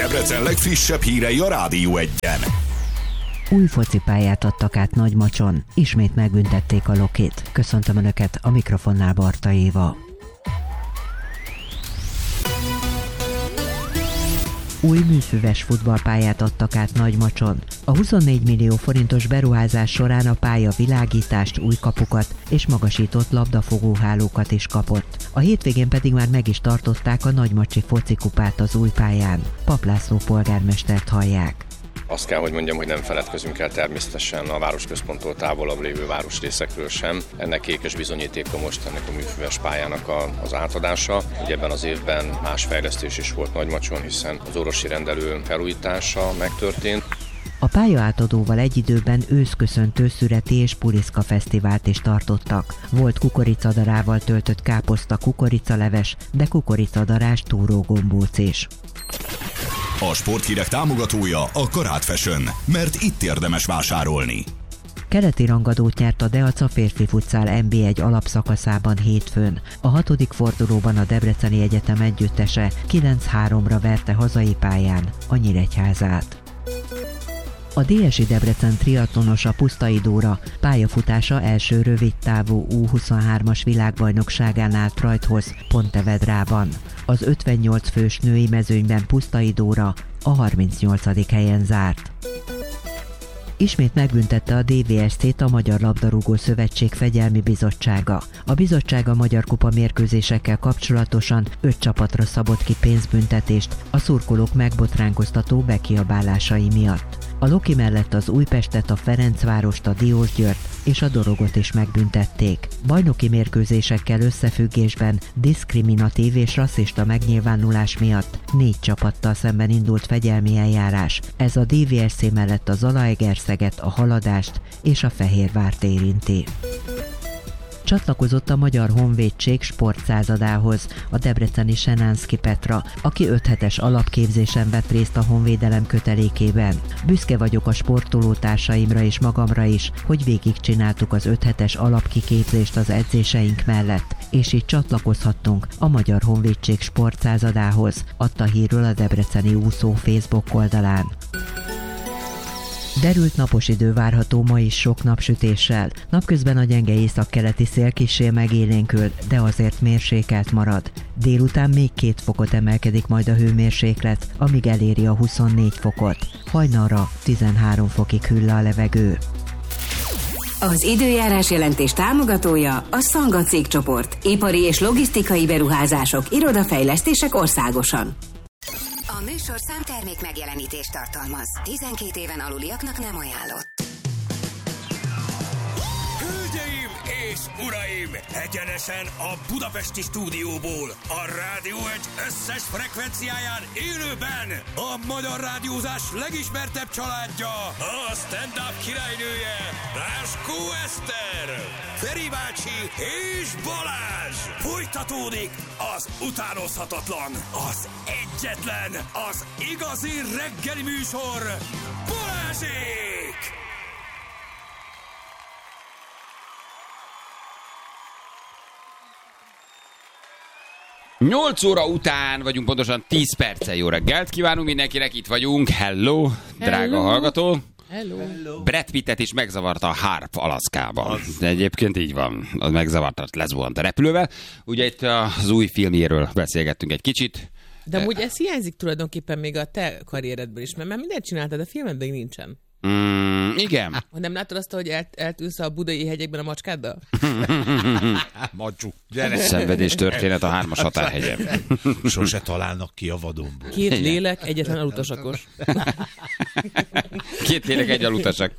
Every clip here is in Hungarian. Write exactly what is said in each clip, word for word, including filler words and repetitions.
Debrecen legfrissebb hírei a Rádió Egyen. Új focipályát adtak át Nagymacson, ismét megbüntették a Lokit. Köszöntöm Önöket, a mikrofonnál Barta Éva. Új műfüves futballpályát adtak át Nagymacson. A huszonnégy millió forintos beruházás során a pálya világítást, új kapukat és magasított labdafogóhálókat is kapott. A hétvégén pedig már meg is tartották a nagymacsi focikupát az új pályán. Pap László polgármestert hallják. Azt kell, hogy mondjam, hogy nem feledkezünk el természetesen a városközponttól távolabb lévő városrészekről sem. Ennek kékes bizonyítéka most ennek a műfüves pályának a, az átadása. Ugye ebben az évben más fejlesztés is volt Nagymacson, hiszen az orvosi rendelő felújítása megtörtént. A pályaátadóval egy időben őszköszöntő szüreti és puliszka fesztivált is tartottak. Volt kukoricadarával töltött káposzta, kukoricaleves, de kukoricadarás túrógombóc is. A sporthírek támogatója a Karát Fashion, mert itt érdemes vásárolni. Keleti rangadót nyert a Deaca férfi futszál en bé egy alapszakaszában hétfőn. A hatodik fordulóban a Debreceni Egyetem együttese kilenc háromra verte hazai pályán a Nyíregyházát. A dé es i Debrecen triatlonosa Pusztai Dóra pályafutása első rövidtávú U huszonhármas világbajnokságán állt rajthoz Pontevedrában. Az ötvennyolc fős női mezőnyben Pusztai Dóra a harmincnyolcadik helyen zárt. Ismét megbüntette a dé vé es cét a Magyar Labdarúgó Szövetség Fegyelmi Bizottsága. A bizottság a Magyar Kupa mérkőzésekkel kapcsolatosan öt csapatra szabott ki pénzbüntetést a szurkolók megbotránkoztató bekiabálásai miatt. A Loki mellett az Újpestet, a Ferencvárost, a Diósgyőrt és a Dorogot is megbüntették. Bajnoki mérkőzésekkel összefüggésben diszkriminatív és rasszista megnyilvánulás miatt négy csapattal szemben indult fegyelmi eljárás. Ez a dé vé es cé mellett a Zalaegerszeget, a Haladást és a Fehérvárt érinti. Csatlakozott a Magyar Honvédség sportszázadához a debreceni Senánszky Petra, aki öt hetes alapképzésen vett részt a honvédelem kötelékében. Büszke vagyok a sportolótársaimra és magamra is, hogy végigcsináltuk az öt hetes alapkiképzést az edzéseink mellett, és így csatlakozhattunk a Magyar Honvédség sportszázadához, adta hírről a debreceni úszó Facebook oldalán. Derült napos idő várható ma is sok napsütéssel. Napközben a gyenge északkeleti szél kissé megélénkül, de azért mérsékelt marad. Délután még két fokot emelkedik majd a hőmérséklet, amíg eléri a huszonnégy fokot. Hajnalra tizenhárom fokig hűl le a levegő. Az időjárás jelentés támogatója a Szanga cégcsoport. Ipari és logisztikai beruházások, irodafejlesztések országosan. A műsorszám termék megjelenítést tartalmaz. tizenkét éven aluliaknak nem ajánlott. Hölgyeim és uraim! Egyenesen a budapesti stúdióból, a Rádió egy összes frekvenciáján élőben a magyar rádiózás legismertebb családja, a stand-up királynője, Ráskó Eszter, Feri bácsi és Balázs! Folytatódik az utánozhatatlan, az egyetlen, az igazi reggeli műsor, Balázsék! nyolc óra után vagyunk, pontosan tíz perccel. Jó reggelt kívánunk mindenkinek, itt vagyunk. Hello, drága Hello. hallgató. Hello. Hello. Brad Pittet is megzavarta a Harp Alaszkában. De egyébként így van, az megzavarta, lezuhant a repülővel. Ugye itt az új filmjéről beszélgettünk egy kicsit. De amúgy ez hiányzik tulajdonképpen még a te karrieredből is, mert már mindent csináltad, a filmed még nincsen. Mm, igen. Ha nem látod azt, hogy el, eltűnsz a budai hegyekben a macskáddal? Macsú, gyere! Szenvedés történet a hármas határhegyen. Sose találnak ki a vadonból. Két igen. lélek, egyetlen alutasakos. Két lélek, egy alutasak.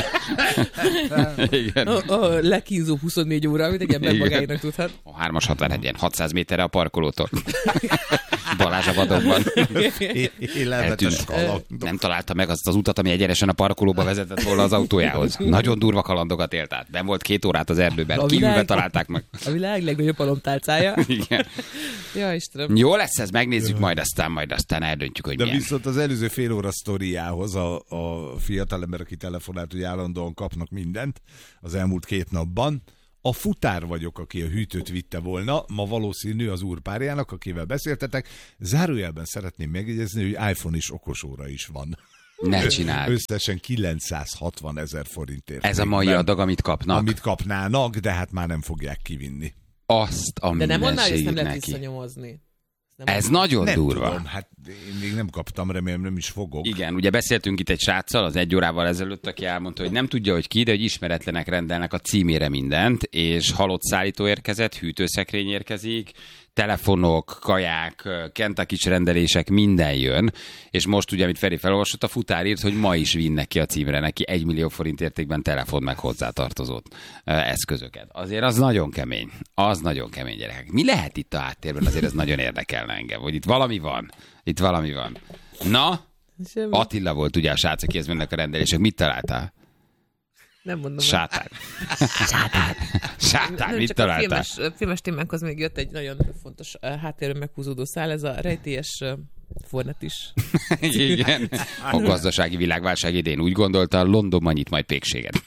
Igen. A, a legkínzó huszonnégy óra, amit egy ember magáinak tudhat. A hármas határhegyen, hatszáz méterre a parkolótól. Balázs a vadonban. Élelmetes kaland. Nem találta meg azt az utat, ami egyenesen a parkolóba vezetett volna az autójához. Nagyon durva kalandokat élt át. Ben volt két órát az erdőben. Kívülben találták meg. A világ legnagyobb alomtálcája. Igen. Ja, Istenem. Jó lesz ez, megnézzük majd aztán, majd aztán eldöntjük, hogy De milyen. viszont az előző fél óra sztoriához a, a fiatalember, aki telefonált, hogy állandóan kapnak mindent az elmúlt két napban, A futár vagyok, aki a hűtőt vitte volna, ma valószínű az úr párjának, akivel beszéltetek. Zárójelben szeretném megjegyezni, hogy iPhone is okosóra is van. Ne csináld. Összesen kilencszázhatvan ezer forintért. Ez a mai adag, amit kapnak? Amit kapnának, de hát már nem fogják kivinni. Azt a de nem onnan, hogy ezt nem lehet neki. visszanyomozni. Ez nagyon nem durva. Tudom, hát én még nem kaptam, remélem nem is fogok. Igen, ugye beszéltünk itt egy sráccal az egy órával ezelőtt, aki elmondta, hogy nem tudja, hogy ki, de hogy ismeretlenek rendelnek a címére mindent, és halott szállító érkezett, hűtőszekrény érkezik, telefonok, kaják, Kentucky-s rendelések, minden jön, és most ugye, amit Feri felolvasott, a futár írt, hogy ma is vinnek ki a címre neki egy millió forint értékben telefon meg hozzátartozott eszközöket. Azért az nagyon kemény. Az nagyon kemény, gyerekek. Mi lehet itt a háttérben? Azért ez nagyon érdekelne engem, hogy itt valami van. Itt valami van. Na, semmi. Attila volt ugye a srác, akihez mennek a rendelések. Mit találtál? Nem mondom. Sátán. Sátán. Sátán, mit csak találtál? A filmes, filmes témánkhoz még jött egy nagyon fontos uh, háttérről meghúzódó szál, ez a rejtélyes uh, Fornet is. Igen. A gazdasági világválság idén úgy gondolta, Londonban nyit majd pékséget.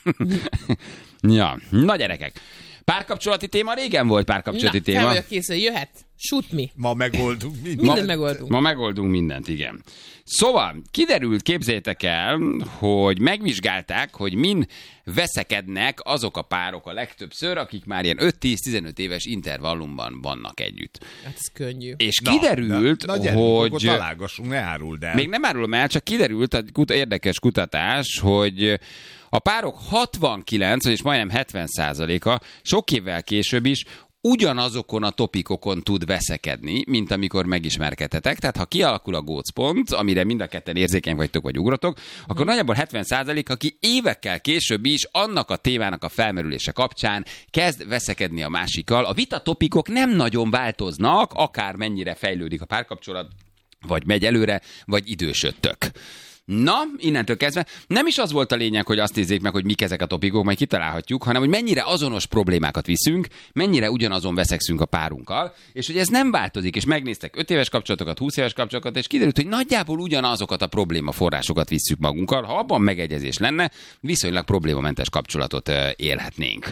Ja, na gyerekek. Párkapcsolati téma, régen volt párkapcsolati na, téma. fel vagyok készül, jöhet. Shoot me. Ma megoldunk mindent. Mindent megoldunk. Ma megoldunk mindent, igen. Szóval, kiderült, képzeljétek el, hogy megvizsgálták, hogy min veszekednek azok a párok a legtöbbször, akik már ilyen öt-tíz-tizenöt éves intervallumban vannak együtt. Hát ez könnyű. És kiderült, na, na, na, hogy... Akkor találgassunk, ne áruld el. Még nem árulom el, csak kiderült egy kut- érdekes kutatás, hogy a párok hatvankilenc, és majdnem hetven százaléka sok évvel később is ugyanazokon a topikokon tud veszekedni, mint amikor megismerkedtetek. Tehát ha kialakul a gócpont, amire mind a ketten érzékeny vagytok vagy ugratok, akkor hmm. nagyjából hetven százalék, aki évekkel később is annak a témának a felmerülése kapcsán kezd veszekedni a másikkal. A vita topikok nem nagyon változnak, akár mennyire fejlődik a párkapcsolat, vagy megy előre, vagy idősödtök. Na, innentől kezdve nem is az volt a lényeg, hogy azt nézzék meg, hogy mik ezek a topikok, majd kitalálhatjuk, hanem hogy mennyire azonos problémákat viszünk, mennyire ugyanazon veszekszünk a párunkkal, és hogy ez nem változik, és megnéztek öt éves kapcsolatokat, húsz éves kapcsolatokat, és kiderült, hogy nagyjából ugyanazokat a problémaforrásokat visszük magunkkal. Ha abban megegyezés lenne, viszonylag problémamentes kapcsolatot élhetnénk.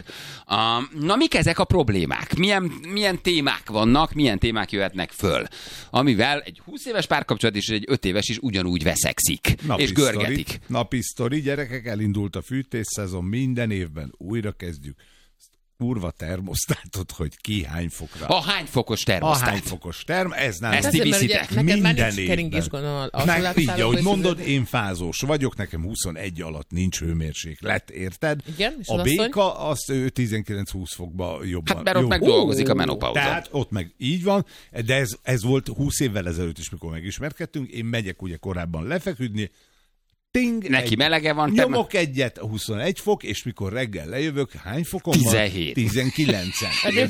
Na, mik ezek a problémák? Milyen, milyen témák vannak, milyen témák jöhetnek föl, amivel egy húsz éves párkapcsolat és egy öt éves is ugyanúgy veszekszik. Napi és görgetik. Sztori, napi sztori, gyerekek, elindult a fűtésszezon, minden évben újra kezdjük. Kurva termosztátot, hogy ki hány fokra. A hány fokos termosztát. A hány fokos term, ez nem. Ezt ti viszitek. Minden évben. Meg így, ahogy mondod, az... én fázós vagyok, nekem huszonegy alatt nincs hőmérséklet, érted? Igen, és a béka, azt ő tizenkilenc-húsz fokba jobban. Hát mert ott meg dolgozik a menopauza. Tehát ott meg így van, de ez, ez volt húsz évvel ezelőtt is, mikor megismerkedtünk. Én megyek ugye korábban lefeküdni, ting, neki egy, melege van. Nyomok te... egyet, huszonegy fok, és mikor reggel lejövök, hány fokon tizenhét. van? tizenkilencen.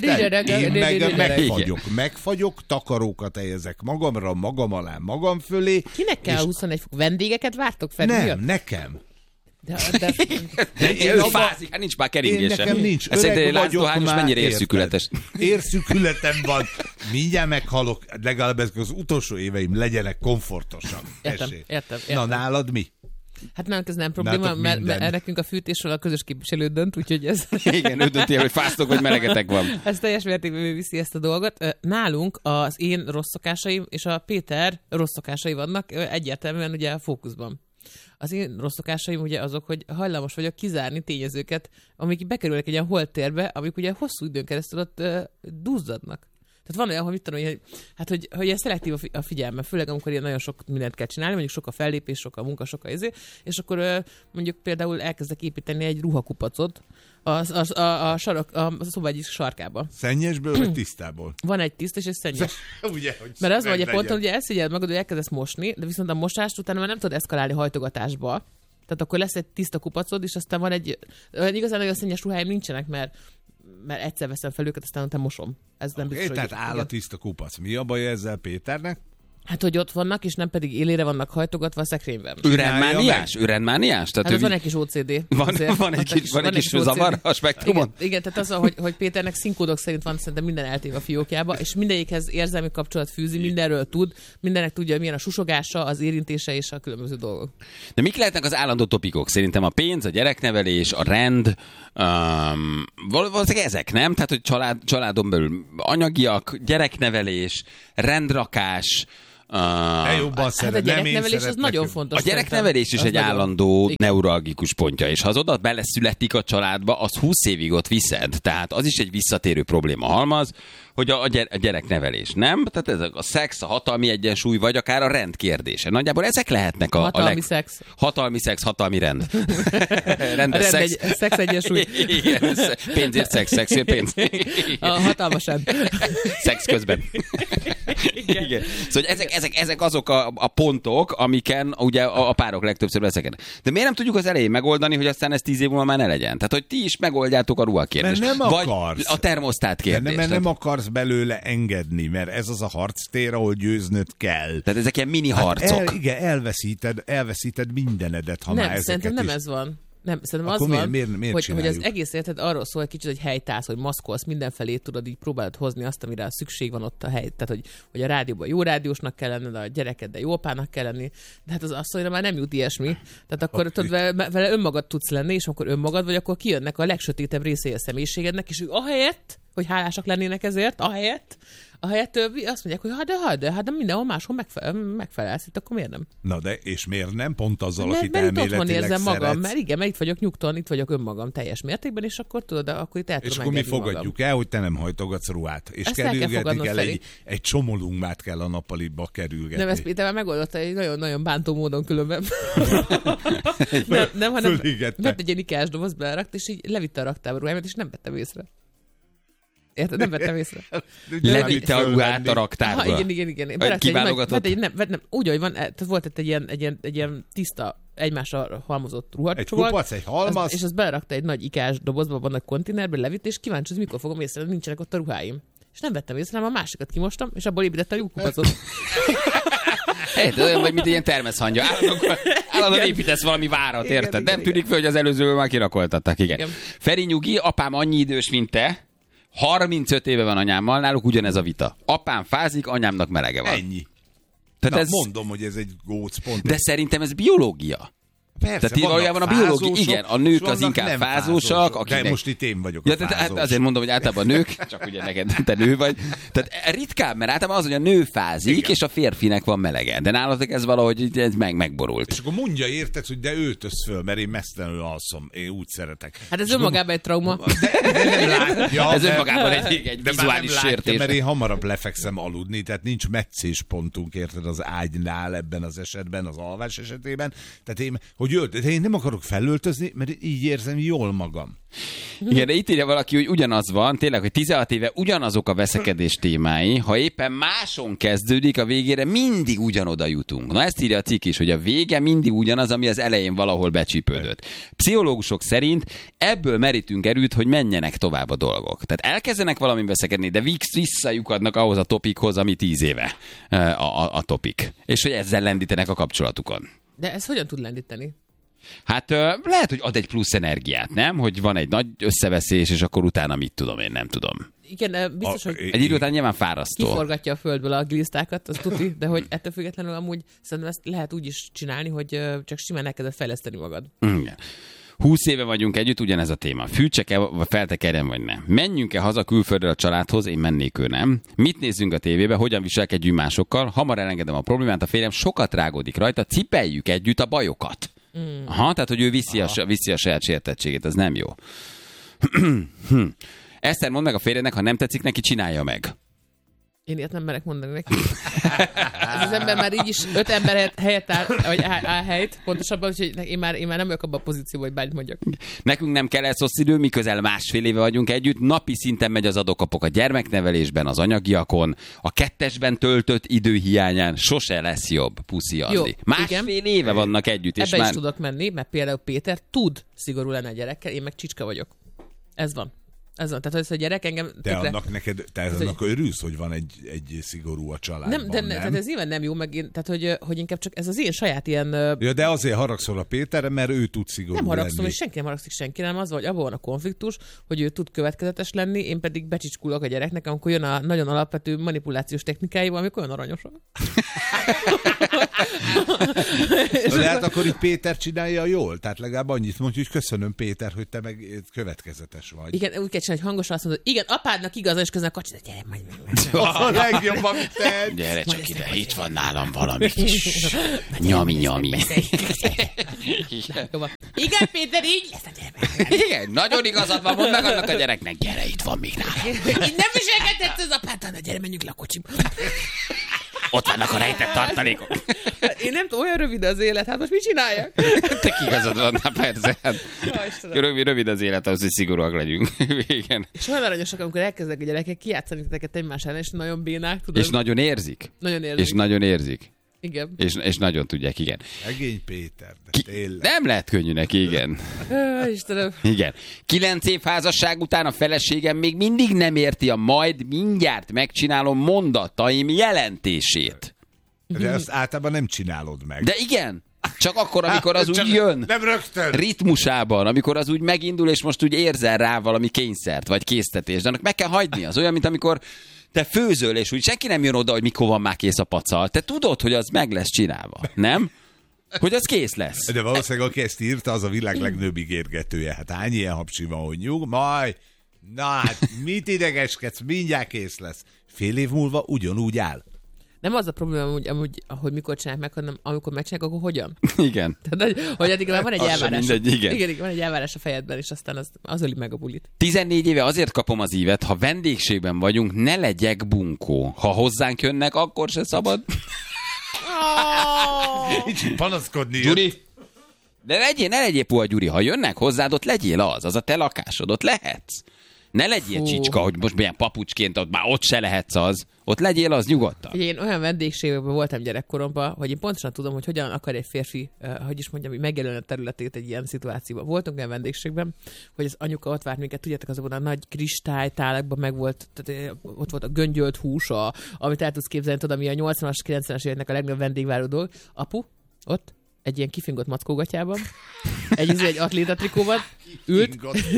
Én meg megfagyok, megfagyok, takarókat helyezek magamra, magam alá, magam fölé. Kinek kell és... huszonegy fok? Vendégeket vártok fel? Nem, nekem. De, de, de én ő fázik, hát nincs már keringése. Nekem nincs. Öreg vagyok már. Mennyire érszükületes? Érszükületem van. Mindjárt meghalok. Legalább ezek az utolsó éveim legyenek komfortosan. Értem, értem, értem. Na, nálad mi? Hát nálunk ez nem probléma, mert, mert nekünk a fűtésről a közös képviselő dönt, úgyhogy ez... Igen, ő dönti, hogy fáztok, vagy melegetek van. Ez teljes mértékben viszi ezt a dolgot. Nálunk az én rossz szokásaim és a Péter rossz szokásai vannak egyértelműen ugye a fókuszban. Az én rossz szokásaim ugye azok, hogy hajlamos vagyok kizárni tényezőket, amik bekerülnek egy ilyen holttérbe, amik ugye hosszú időn keresztül ott uh, duzzadnak. Tehát van olyan, hogy mit tudom, hogy, hát, hogy, hogy ilyen szelektív a figyelme, főleg amikor ilyen nagyon sok mindent kell csinálni, mondjuk sok a fellépés, sok a munka, sok a izé, és akkor uh, mondjuk például elkezdek építeni egy ruhakupacot a, a, a, a, sarok, a szoba egyik sarkába. Szennyesből vagy tisztából? Van egy tiszta és egy szennyes. Ugye, hogy mert az vagy a ponton, hogy elszégyeld magad, hogy elkezdesz mosni, de viszont a mosást utána már nem tudod eszkalálni hajtogatásba. Tehát akkor lesz egy tiszta kupacod, és aztán van egy... Igazán nagyon szennyes ruháim nincsenek, mert mert egyszer veszem fel őket, aztán utána mosom. Ez nem okay, biztos, tehát hogy... áll a tiszta kupac. Mi a baj ezzel Péternek? Hát, hogy ott vannak, és nem pedig élére vannak hajtogatva a szekrényben. Ürendmániás? Ürendmániás? Tehát hát ő... van egy kis o cé dé. Van, van egy kis, van egy kis zavar a spektrumon? Igen, igen, tehát az, hogy, hogy Péternek színkódok szerint van szerintem minden eltéve a fiókjába, és mindegyikhez érzelmi kapcsolat fűzi, mindenről tud, mindennek tudja, milyen a susogása, az érintése és a különböző dolgok. De mik lehetnek az állandó topikok? Szerintem a pénz, a gyereknevelés, a rend, um, valószínűleg ezek, nem? Tehát, hogy család, családon belül anyagiak, gyereknevelés, rendrakás, Uh, ne jobban hát szeret, a gyereknevelés az nagyon fontos. A gyereknevelés is egy állandó neuralgikus pontja, és ha az oda beleszületik a családba, az húsz évig ott viszed. Tehát az is egy visszatérő probléma halmaz, hogy a, a gyereknevelés, nem? Tehát ez a szex, a hatalmi egyensúly, vagy akár a rend kérdése. Nagyjából ezek lehetnek a... Hatalmi a leg... szex. Hatalmi szex, hatalmi rend. Rendes a rend szex. Egy, szex egyensúly. Igen, pénzért szex, szexért pénz. A hatalmas rend. Szex közben. Igen. Igen. Szóval ezek, ezek, ezek azok a, a pontok, amiken ugye a, a párok legtöbbször veszekednek. De miért nem tudjuk az elején megoldani, hogy aztán ez tíz év múlva már ne legyen? Tehát, hogy ti is megoldjátok a ruhakérdést. Mert nem vagy akarsz. a termosztát kérdést. Mert nem, mert nem akarsz belőle engedni, mert ez az a harctér, ahol győznöd kell. Tehát ezek ilyen mini harcok. Hát el, igen, elveszíted, elveszíted mindenedet, ha nem, már ezeket szerintem nem is... ez van. Nem, szerintem Akkor az van, miért, miért hogy, hogy az csináljuk? egész érted arról szól egy kicsit, hogy helytállsz, hogy maszkolsz, mindenfelé tudod, így próbálod hozni azt, amire szükség van ott a hely. Tehát, hogy, hogy a rádióban jó rádiósnak kell lenned, a gyerekeddel jó apának kell lenni, de hát az asszonyra már nem jut ilyesmi. Tehát akkor tudod, vele, vele önmagad tudsz lenni, és akkor önmagad vagy, akkor kijönnek a legsötétebb részei a személyiségednek, és ők ahelyett, hogy hálásak lennének ezért, ahelyett, ahelyett azt mondják, hogy hát de, hát de, hát de mindenhol máshol megfelel, megfelelsz, itt akkor miért nem? Na de, és miért nem? Pont azzal, mert, akit mert itt elméletileg otthon érzem szeretsz. magam, mert igen, mert itt vagyok nyugton, itt vagyok önmagam teljes mértékben, és akkor tudod, de akkor itt el És tudom akkor mi engedni fogadjuk magam. el, hogy te nem hajtogatsz ruhát. És Ezt el kell kerülgetni fogadnod, kell, Feri. egy, egy csomolungmát kell a nappaliba kerülgetni. Nem, ezt Péter már megoldotta egy nagyon-nagyon bántó módon különben. nem, nem, hanem vett egy ilyen ikás doboz, belerakt, és így levitte a raktárba ruhámat, és nem vettem észre. Érted? Nem vettem észre. Levitte a ruhát a raktárba. Ha, igen, igen, igen. Berakta Kiválogatott? Egy, egy, nem, nem, úgy, hogy van, tehát volt egy ilyen, egy ilyen, egy ilyen tiszta, egymásra halmozott ruhat. Egy kupac, egy halmaz. Az, és azt berakta egy nagy ikás dobozba, van egy konténerbe, levitt, és kíváncsi, hogy mikor fogom észre, hogy nincsenek ott a ruháim. És nem vettem észre, hanem a másikat kimostam, és abból építettem egy kupacot. Hey, olyan vagy, mint egy ilyen termeszhangya. Állandóan, állandóan építesz valami várat, érted? Igen, Nem igen, tűnik föl, hogy az előzőből már kirakoltattak. Igen. Igen. Feri nyugi, apám annyi idős, mint te. harmincöt éve van anyámmal, náluk ugyanez a vita. Apám fázik, anyámnak melege van. Ennyi. Tehát Na, ez... mondom, hogy ez egy gócpont. De szerintem ez biológia. Persze, Tehát valójában a biológia, igen, a nők az inkább fázósak. Akinek... De most itt én vagyok ja, a tehát fázós. azért mondom, hogy általában a nők, csak ugye neked te nő vagy. Tehát ritkább, mert általában az, hogy a nő fázik, igen, és a férfinek van melege. De nálatok ez valahogy ez meg, megborult. És akkor mondja, érted, hogy de öltöz föl, mert én mesztelenül alszom. Én úgy szeretek. Hát ez önmagában egy trauma. De, de nem látja, ez de, önmagában egy, egy de vizuális látja, sértés. mert én hamarabb lefekszem aludni, tehát nincs meccéspontunk, érted, az ágynál ebben az esetben, az alvás esetében. Tehát én, hogy ölt, de én nem akarok felöltözni, mert így érzem jól magam. Igen, de itt írja valaki, hogy ugyanaz van, tényleg, hogy tizenhat éve ugyanazok a veszekedés témái, ha éppen máson kezdődik, a végére mindig ugyanoda jutunk. Na ezt írja a cikk is, hogy a vége mindig ugyanaz, ami az elején valahol becsípődött. Pszichológusok szerint ebből merítünk erőt, hogy menjenek tovább a dolgok. Tehát elkezdenek valami veszekedni, de visszajukadnak ahhoz a topikhoz, ami tíz éve a, a, a topik. És hogy ezzel lendítenek a kapcsolatukon. De ez hogyan tud lendíteni? Hát lehet, hogy ad egy plusz energiát, nem? Hogy van egy nagy összeveszés, és akkor utána mit tudom, én nem tudom. Igen, biztos, A, hogy egy idő után nyilván fárasztó. Kiforgatja a földből a glisztákat, az tuti, de hogy ettől függetlenül amúgy szerintem ezt lehet úgy is csinálni, hogy csak simán elkezded fejleszteni magad. Igen. Húsz éve vagyunk együtt, ugyanez a téma. Fűtsek-e, vagy feltekerjen, vagy nem? Menjünk-e haza külföldre a családhoz? Én mennék, ő nem. Mit nézzünk a tévébe? Hogyan viselkedjünk másokkal? Hamar elengedem a problémát, a férjem sokat rágódik rajta, cipeljük együtt a bajokat. Mm. Aha, tehát, hogy ő viszi a, viszi a saját sértettségét, ez nem jó. Eszter, mondd meg a férjednek, ha nem tetszik neki, csinálja meg. Én ilyet nem merek mondani neki. Ez az ember már így is öt ember helyett áll, vagy áll, áll helyt, pontosabban, hogy én már, én már nem vagyok abban a pozícióban, hogy bármit mondjak. Nekünk nem kell ez rossz idő, mi közel másfél éve vagyunk együtt, napi szinten megy az adókapok a gyermeknevelésben, az anyagiakon, a kettesben töltött idő hiányán sose lesz jobb, puszi Andi. Másfél igen, éve vannak együtt. És ebbe már... is tudok menni, mert például Péter tud szigorú lenni a gyerekkel, én meg csicska vagyok. Ez van. Azon, tehát ez a gyerek engem... De tökre... annak neked, te ez annak örülsz, hogy van egy, egy szigorú a családban, nem? De nem? Tehát ez nyilván nem jó, meg én, tehát hogy, hogy inkább csak ez az én saját ilyen... Ja, de azért haragszol a Péterre, mert ő tud szigorú Nem haragszom, lenni. és senki nem haragszik senki, nem az, hogy abban van a konfliktus, hogy ő tud következetes lenni, én pedig becsicskulok a gyereknek, amikor jön a nagyon alapvető manipulációs technikáival, amik olyan aranyosak. De hát akkor itt Péter csinálja jól, tehát legalább annyit mondja, hogy köszönöm Péter, hogy te meg következetes vagy. Igen, úgy kell csinálni, hogy hangosan azt mondod, igen, apádnak igaza, és közben a kacsi, gyere, majd meg. A legjobb, amit te. Gyere csak ide, itt van nálam valami kis nyami-nyami. Igen, Péter, így lesz a gyerek. Igen, nagyon igazad van, mondd meg annak a gyereknek, gyere, itt van még nálam. Így nem viselkedett az apáddal, na gyere, menjünk le a kocsim. Ott vannak a rejtett tartalékok. Én nem tudom, olyan rövid az élet, hát most mit csináljak? Te igazad van, na persze. Rövid, rövid az élet, ahhoz, hogy szigorúak legyünk. Igen. És olyan aranyosak, amikor elkezdek a gyerekek kijátszani titeket egymás ellen, és nagyon bénák, tudod? És nagyon érzik. Nagyon érzik. És nagyon érzik. Igen. És, és nagyon tudják, igen. Egény Péter, de Ki, tényleg. nem lehet könnyű neki, igen. Ö, Istenem. Igen. Kilenc év házasság után a feleségem még mindig nem érti a majd mindjárt megcsinálom mondataim jelentését. De azt általában nem csinálod meg. De igen, csak akkor, amikor az Csak úgy jön. Nem rögtön. Ritmusában, amikor az úgy megindul, és most úgy érzel rá valami kényszert, vagy késztetést. De annak meg kell hagyni. Az olyan, mint amikor te főzöl, és úgy senki nem jön oda, hogy mikor van már kész a pacal. Te tudod, hogy az meg lesz csinálva, nem? Hogy az kész lesz. De valószínűleg, aki ezt írta, az a világ legnőbb ígérgetője. Hát hány ilyen hapsi van, hogy nyug, majd, na hát mit idegeskedsz, mindjárt kész lesz. Fél év múlva ugyanúgy áll. Nem az a probléma, hogy, amúgy, hogy mikor csinálják meg, hanem amikor megcsinálják, akkor hogyan? Igen. Tehát, hogy, hogy addig már van egy Az sem elvárás. mindegy, igen. igen. Igen, van egy elvárás a fejedben, és aztán az, az öli meg a bulit. tizennégy éve azért kapom az ívet, ha vendégségben vagyunk, ne legyek bunkó. Ha hozzánk jönnek, akkor se szabad. Nincs panaszkodni. Gyuri, de legyél, ne legyél puha, Gyuri. Ha jönnek hozzád, ott legyél az. Az a te lakásod, ott lehetsz. Ne legyél Fú. csicska, hogy most milyen papucsként, ott már ott se lehetsz az. Ott legyél az nyugodtan. Ugye én olyan vendégségekben voltam gyerekkoromban, hogy én pontosan tudom, hogy hogyan akar egy férfi, uh, hogy is mondjam, hogy megjelölni a területét egy ilyen szituációban. Voltunk olyan vendégségben, hogy az anyuka ott várt minket, tudjátok, azokban a nagy kristálytálakban meg volt, tehát uh, ott volt a göngyölt hús, a, amit el tudsz képzelni, tudod, ami a nyolcvanas, kilencvenes éveknek a legnagyobb vendégváró dolog. Apu, ott, egy ilyen kifingott mackógatyában, egy, egy atlétatrikóban, ült,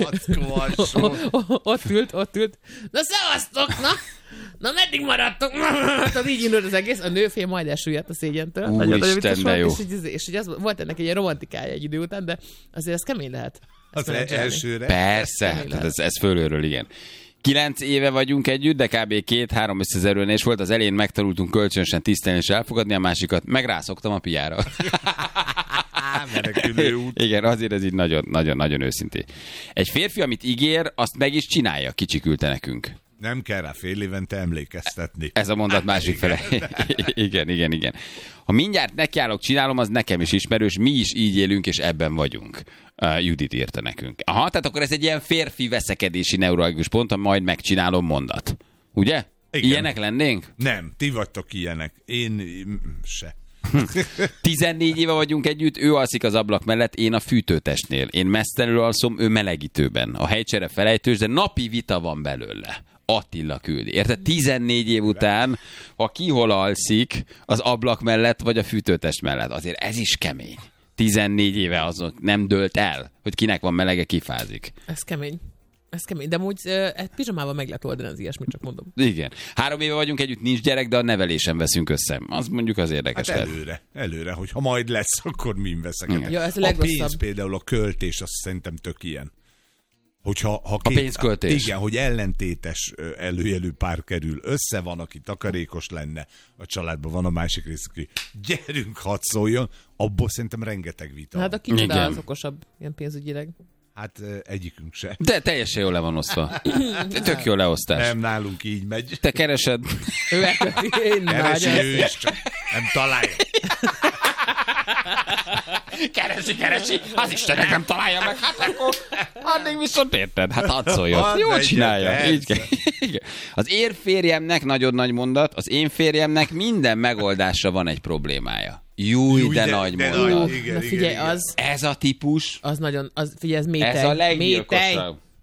ott ült, ott ült, na szevasztok, na, na meddig maradtok, tehát így indult az egész, a nőfél majd elsüllyedt a szégyentől. Úristen, de jó. És, és, és, és az, volt ennek egy ilyen romantikája egy idő után, de azért ez kemény lehet. Az elsőre. Persze, tehát ez, ez fölülről, igen. Kilenc éve vagyunk együtt, de kb. két-három összezerülés volt. Az elején megtanultunk kölcsönösen tisztelni és elfogadni, a másikat megrászoktam a piára. Menekülő út. Igen, azért ez így nagyon, nagyon, nagyon őszintén. Egy férfi, amit ígér, azt meg is csinálja, kicsiküldte nekünk. Nem kell rá fél évente emlékeztetni. Ez a mondat másik fele. Igen, igen, igen. Ha mindjárt nekiállok, csinálom, az nekem is ismerős, mi is így élünk, és ebben vagyunk. Uh, Judit írta nekünk. Aha, tehát akkor ez egy ilyen férfi veszekedési neuralgikus pont, majd megcsinálom mondat. Ugye? Igen. Ilyenek lennénk? Nem, ti vagytok ilyenek. Én se. tizennégy éve vagyunk együtt, ő alszik az ablak mellett, én a fűtőtestnél. Én mesztelenül alszom, ő melegítőben. A helycsere felejtős, de napi vita van belőle. Attila küldi. Érted? tizennégy év után, ha ki hol alszik, az ablak mellett, vagy a fűtőtest mellett. Azért ez is kemény. tizennégy éve azok nem dőlt el, hogy kinek van melege, kifázik. Ez kemény. Ez kemény, de amúgy uh, pizsamával meg lehet oldani az ilyesmit, csak mondom. Igen. Három éve vagyunk együtt, nincs gyerek, de a nevelésen veszünk össze. Az mondjuk az érdekes. Hát előre, előre, hogy ha majd lesz, akkor min veszek. Ja, ez a, a pénz például, a költés, azt szerintem tök ilyen. Hogyha, ha két, a pénzköltés. Igen, hogy ellentétes előjelű pár kerül össze, van, aki takarékos lenne, a családban van a másik rész, aki gyerünk, hadd szóljon, abból szerintem rengeteg vita. Hát a kicsoda az okosabb, ilyen pénzügyileg. Hát egyikünk se. De teljesen jól le van osztva. Tök jó leosztás. Nem, nálunk így megy. Te keresed. Ő elköti, én Keresi ő is, csak nem találja. Keresi, keresi, az Istennek nem találja meg, hát akkor addig viszont érted, hát hadd szóljon. Jól csinálja. Így kell. Az én férjemnek, nagyon nagy mondat, az én férjemnek minden megoldásra van egy problémája. Júj, Júj de, de nagy de mondat. Nagy. Igen, na figyelj, igen, az... Ez a típus... Az nagyon, az, figyelj, ez métej. Ez a leggyilkosabb.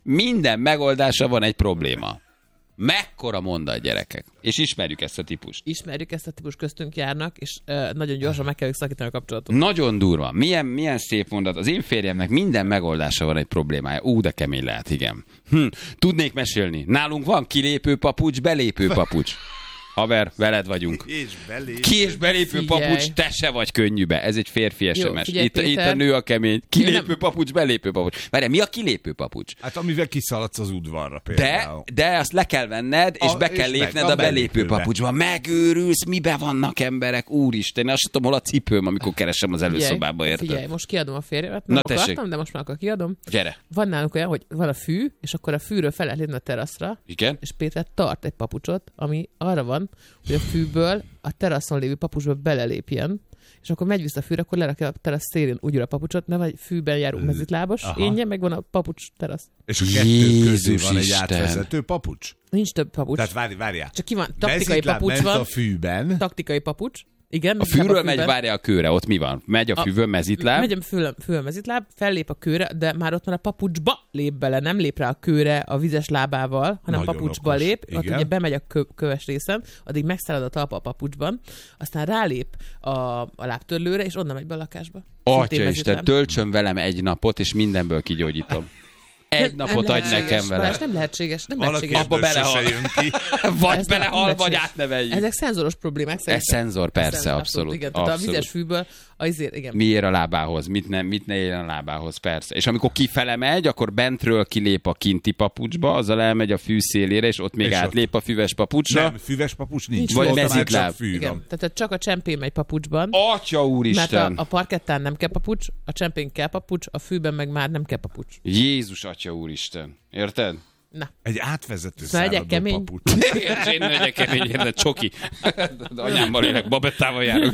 Minden megoldása van egy probléma. Mekkora mondat, gyerekek. És ismerjük ezt a típust. Ismerjük ezt a típus, köztünk járnak, és uh, nagyon gyorsan meg kell szakítani a kapcsolatot. Nagyon durva. Milyen, milyen szép mondat. Az én férjemnek minden megoldása van egy problémája. Ú, de kemény lehet, igen. Hm. Tudnék mesélni. Nálunk van kilépő papucs, belépő papucs. Haver, veled vagyunk. És belépő. Ki és belépő Figyelj. papucs, te se vagy könnyűbe. Ez egy férfi es em es. figyelj, Itt, itt Péter. a nő a kemény. Kilépő nem- papucs, belépő papucs. Várjál, mi a kilépő papucs? Hát amivel kiszaladsz az udvarra De, például. de azt le kell venned, és A- be és kell be- lépned a a belépő belépőbe. papucsba. Megőrülsz, mibe vannak emberek, úristen. Én azt sem tudom, hol a cipőm, amikor keresem az előszobába, érted? Figyelj, most kiadom a férjemet. Nem Na, akartam, tessék. de most már akkor kiadom. Gyere. Van nálunk olyan, hogy van a fű, és akkor a fűről fel lehet lépni a teraszra, Igen? és Péter tart egy papucsot, ami arra van, hogy a fűből a teraszon lévő papucsba belelépjen, és akkor megy vissza a fűre, akkor lerakja a terasz szélén úgy a papucsot, ne vagy fűben járó mezitlábos, Aha. énje, meg van a papucs terasz. És a kettő közé Jézus van egy Isten. átvezető papucs? Nincs több papucs. Tehát várj, várjál. Csak ki van, taktikai Mezitláb papucs ment van, a fűben. taktikai papucs. Igen, A mezitláb fűről megy, fűben. várja a kőre, ott mi van? Megy a A- fűvön mezitláb. Megy a fül, fül mezitláb, fellép a kőre, de már ott már a papucsba lép bele, nem lép rá a kőre a vizes lábával, hanem Nagyon papucsba okos. lép, ott Igen. ugye bemegy a kö, köves részen, addig megszárad a talpa a papucsban, aztán rálép a, a lábtörlőre, és onnan megy be a lakásba. Szintén Atya Isten, mezitláb. töltsön velem egy napot, és mindenből kigyógyítom. Egy Nem- napot nem adj lehetséges, nekem vele. Balázs, nem lehetséges, nem Valaki lehetséges. Abba ebből belehal. sose jön ki. Vagy Ez belehal, nem vagy lehetséges. átneveljük. Ezek szenzoros problémák Ez szerintem. szenzor, persze, Szenzor, abszolút. Igen, tehát abszolút. a vizes fűből, azért, igen. Mi ér a lábához, mit ne, mit ne érjen a lábához, persze. És amikor kifele megy, akkor bentről kilép a kinti papucsba, azzal elmegy a fű szélére, és ott még És átlép a füves papucsra. Nem, füves papucs nincs. Nincs Vagy Ott már mezitláb. csak fű Igen, van. tehát csak a csempén megy papucsban. Atya Mert úristen! a, a parkettán nem kell papucs, a csempén kell papucs, a fűben meg már nem kell papucs. Jézus atya úristen. Érted? Na. Egy átvezető Szóval legyek száradó kemény. papucs. Én legyek kemény, érted? Csoki. De anyámmal élek, babettával járok.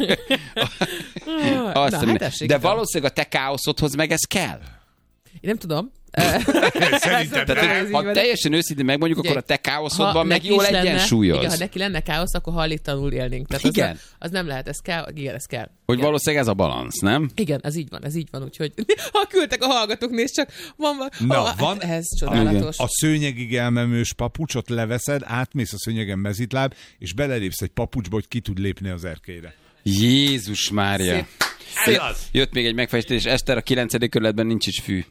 Azt Na, mondja. hát tessék, De tudom. valószínűleg a te káoszodhoz meg ez kell. Én nem tudom. Szerintem Tehát, nem. ez így Ha van. teljesen őszintén megmondjuk, Ugye, akkor a te káoszodban meg neki jól is lenne- egyensúlyoz. Igen, ha neki lenne káosz, akkor hajléktalanul élnénk. Tehát Igen. Az, nem, az nem lehet, ez kell, igen, ez kell. Hogy igen. valószínűleg ez a balansz, nem? Igen, ez így van, ez így van, úgyhogy ha küldtek a hallgatók, nézd csak, van, van, Na, ah, van- ez csodálatos. A szőnyegig elmemős papucsot leveszed, átmész a szőnyegen mezitláb, és belelépsz egy papucsba, hogy ki tud lépni az erkélyre. Jézus Mária. Szép. Ez az. Jött még egy megfejtés, Eszter, a kilencedik kerületben nincs is fű.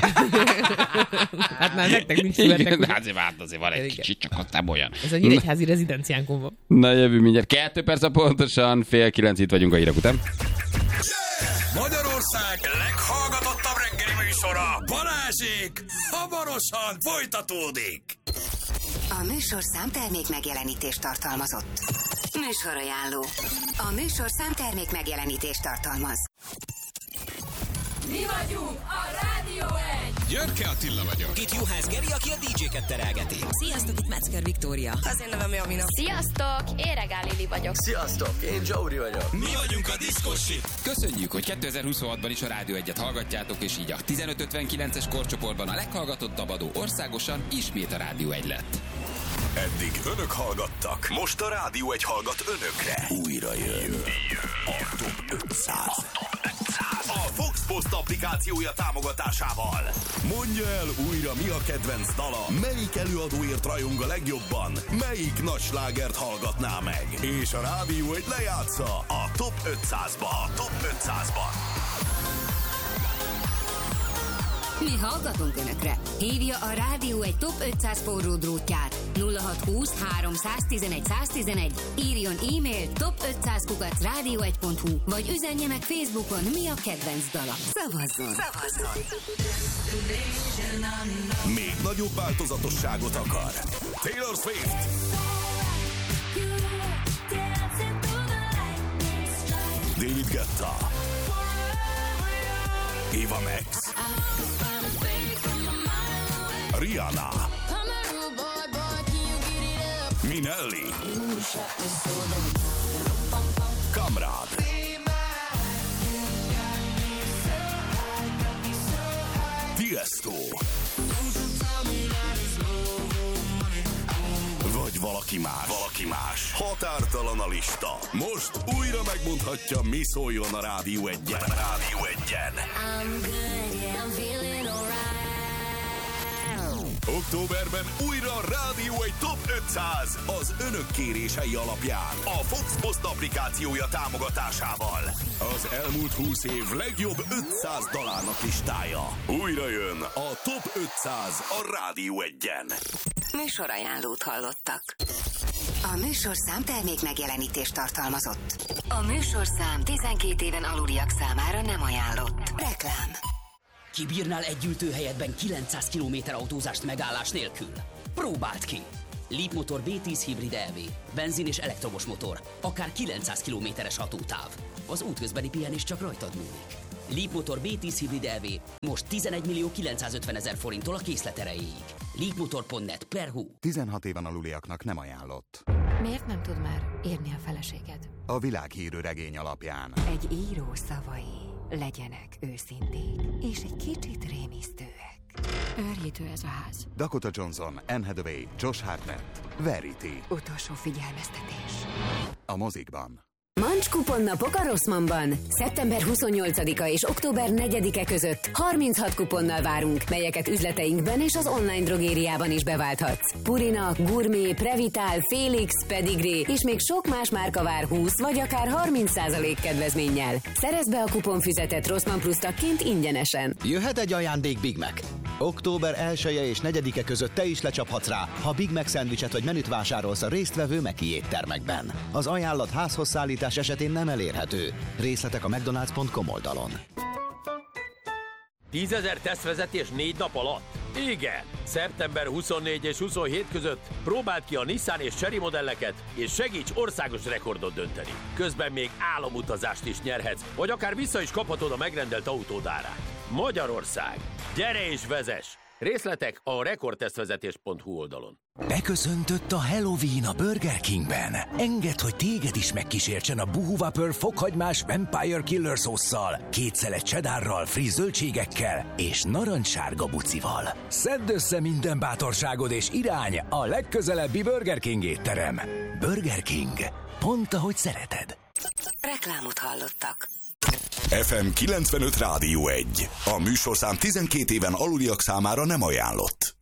Hát már nektek nincs Igen, születek. hát azért, hát azért van egy Igen. kicsit, csak ott nem olyan. Ez a nyíregyházi rezidenciánkon van. Na jövő mindjárt. Kettő perc a pontosan, fél kilenc itt vagyunk a hírek után. Magyarország leghallgatottabb reggeli műsora, Balázsék, hamarosan folytatódik. A műsor számtermék megjelenítést tartalmazott. Műsorajánló. A műsor számtermék megjelenítést tartalmaz. Mi vagyunk a Rádió egy! Györke Attila vagyok. Itt Juhász Geri, aki a dé dzséket terelgeti. Sziasztok, itt Metzger Viktória. Az én nevem Jamina. Sziasztok, én Regál Lili vagyok. Sziasztok, én Zsauri vagyok. Mi vagyunk a Diszkosi. Köszönjük, hogy kétezer-huszonhatban is a Rádió egyet hallgatjátok, és így a tizenöt ötvenkilences korcsoportban a leghallgatottabb adó országosan ismét a Rádió egy lett. Eddig önök hallgattak. Most a Rádió egy hallgat önökre. Újra jön. A Top ötszáz. A Fox Post applikációja támogatásával. Mondja el újra, mi a kedvenc dala, melyik előadóért rajong a legjobban, melyik nagy slágert hallgatná meg. És a Rádió egy lejátsza a Top ötszázba. A Top ötszázban. Mi hallgatunk Önökre. Hívja a Rádió egy Top ötszáz forró drótját. nulla hat húsz háromszáztizenegy száztizenegy, írjon e-mailt top ötszáz kukac rádió egy pont hu, vagy üzenje meg Facebookon, mi a kedvenc dala. Szavazzon! Szavazzon! Még nagyobb változatosságot akar. Taylor Swift. David Guetta. Eva Max. Rihanna. Minelli. Kamrad. Tiesto. Vagy valaki más. Valaki más. Határtalan a lista. Most újra megmondhatja, mi szóljon a Rádió egyen. Rádió egyen. Októberben újra Rádió egy Top ötszáz az önök kérései alapján a Fox Post applikációja támogatásával. Az elmúlt húsz év legjobb ötszáz dalárnak listája. Újra jön a Top ötszáz a Rádió egyen. Műsorajánlót hallottak. A műsorszám termék megjelenítést tartalmazott. A műsorszám tizenkét éven aluliak számára nem ajánlott. Reklám. Kibírnál egy ültőhelyetben kilencszáz kilométer autózást megállás nélkül? Próbáld ki! Leapmotor bé tíz hibrid é vé. Benzin és elektromos motor. Akár kilencszáz kilométeres hatótáv. Az útközbeni pihenés csak rajtad múlik. Leapmotor bé tíz hibrid é vé most tizenegy millió kilencszázötven ezer forinttól a készlet erejéig. leapmotor pont net per hú. tizenhat éven aluliaknak nem ajánlott. Miért nem tud már írni a feleséged? A világhírű regény alapján. Egy író szavai legyenek őszinték, és egy kicsit rémisztőek. Őrjítő ez a ház. Dakota Johnson, Anne Hathaway, Josh Hartnett, Verity. Utolsó figyelmeztetés. A mozikban. Mancs kuponnapok a Rossmannban. szeptember huszonnyolcadika és október negyedike között harminchat kuponnal várunk, melyeket üzleteinkben és az online drogériában is beválthatsz. Purina, Gourmet, Previtál, Felix, Pedigree és még sok más márka vár húsz vagy akár harminc százalék kedvezménnyel. Szerezd be a kuponfüzetet Rossmann Plus tagként ingyenesen. Jöhet egy ajándék Big Mac. október elseje és negyedike között te is lecsaphatsz rá, ha Big Mac szendvicset vagy menüt vásárolsz a résztvevő Meki éttermekben. Az ajánlat házhoz szállítás esetén nem elérhető. Részletek a mcdonalds pont com oldalon. tízezer tesztvezetés négy nap alatt? Igen! szeptember huszonnégy és huszonhét között próbáld ki a Nissan és Chery modelleket, és segíts országos rekordot dönteni. Közben még álomutazást is nyerhetsz, vagy akár vissza is kaphatod a megrendelt autód árát. Magyarország! Gyere és vezess! Részletek a rekordtesztvezetés pont hú oldalon. Beköszöntött a Halloween a Burger Kingben. Engedd, hogy téged is megkísértsen a Boo Whopper fokhagymás Vampire Killer szósszal, két szelet cheddarral, friss zöldségekkel és narancssárga bucival. Szedd össze minden bátorságod és irány a legközelebbi Burger King étterem. Burger King. Pont ahogy szereted. Reklámot hallottak. ef em kilencvenöt Rádió egy. A műsorszám tizenkét éven aluliak számára nem ajánlott.